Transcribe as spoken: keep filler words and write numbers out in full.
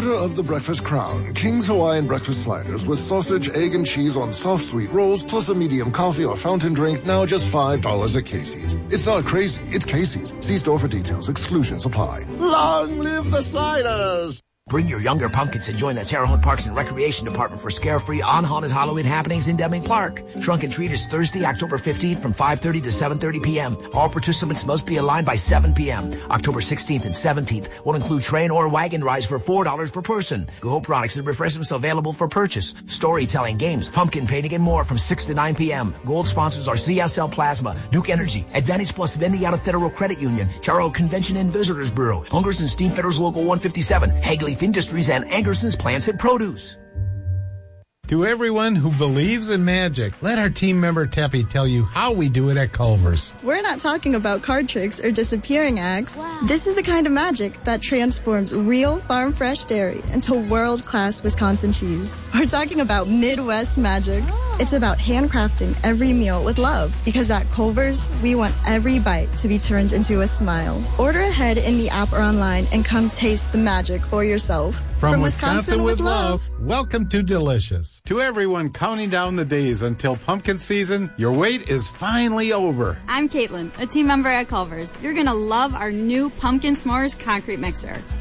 Order of the Breakfast Crown. King's Hawaiian breakfast sliders with sausage, egg, and cheese on soft sweet rolls, plus a medium coffee or fountain drink, now just five dollars at Casey's. It's not crazy, it's Casey's. See store for details. Exclusions apply. Long live the sliders! Bring your younger pumpkins and join the Terre Haute Parks and Recreation Department for scare-free on-haunted Halloween happenings in Deming Park. Trunk and Treat is Thursday, October fifteenth from five thirty to seven thirty p.m. All participants must be aligned by seven p.m. October sixteenth and seventeenth will include train or wagon rides for four dollars per person. Go products and refreshments available for purchase. Storytelling, games, pumpkin painting, and more from six to nine p.m. Gold sponsors are C S L Plasma, Duke Energy, Advantage Plus Vendiata Federal Credit Union, Terre Haute Convention and Visitors Bureau, Hungers and Steamfitters Local one fifty-seven, Hagley Industries, and Angerson's Plants and Produce. To everyone who believes in magic, let our team member Teppy tell you how we do it at Culver's. We're not talking about card tricks or disappearing acts. Wow. This is the kind of magic that transforms real farm-fresh dairy into world-class Wisconsin cheese. We're talking about Midwest magic. Oh. It's about handcrafting every meal with love, because at Culver's, we want every bite to be turned into a smile. Order ahead in the app or online and come taste the magic for yourself. From, From Wisconsin, Wisconsin with love, welcome to Delicious. To everyone counting down the days until pumpkin season, your wait is finally over. I'm Caitlin, a team member at Culver's. You're going to love our new Pumpkin S'mores concrete mixer.